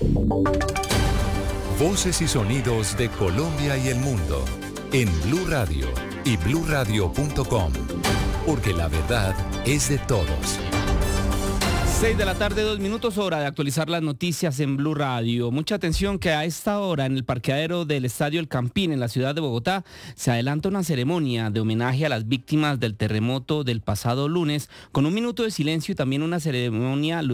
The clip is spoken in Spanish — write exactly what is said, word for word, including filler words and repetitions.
Voces y sonidos de Colombia y el mundo en Blue Radio y blue radio punto com, porque la verdad es de todos. seis de la tarde, dos minutos, hora de actualizar las noticias en Blue Radio. Mucha atención que a esta hora en el parqueadero del Estadio El Campín en la ciudad de Bogotá se adelanta una ceremonia de homenaje a las víctimas del terremoto del pasado lunes con un minuto de silencio y también una ceremonia